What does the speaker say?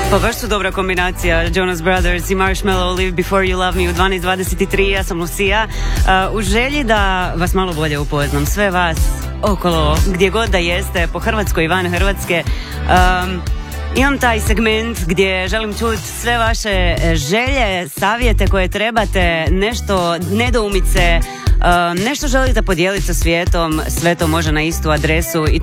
Pa baš su dobra kombinacija, Jonas Brothers i Marshmello, Live Before You Love Me u 12:23, ja sam Lucia. U želji da vas malo bolje upoznam, sve vas okolo, gdje god da jeste, po Hrvatskoj i van Hrvatske, imam taj segment gdje želim čuti sve vaše želje, savjete koje trebate, nešto, nedoumice, nešto želite podijeliti sa svijetom, sve to može na istu adresu i